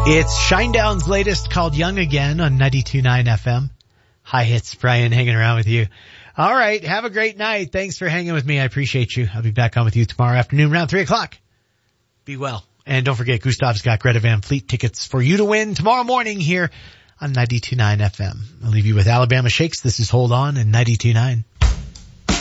It's Shinedown's latest called Young Again on 92.9 FM. Hi, it's Brian hanging around with you. All right, have a great night. Thanks for hanging with me. I appreciate you. I'll be back on with you tomorrow afternoon around 3 o'clock. Be well. And don't forget, Gustav's got Greta Van Fleet tickets for you to win tomorrow morning here on 92.9 FM. I'll leave you with Alabama Shakes. This is Hold On and 92.9.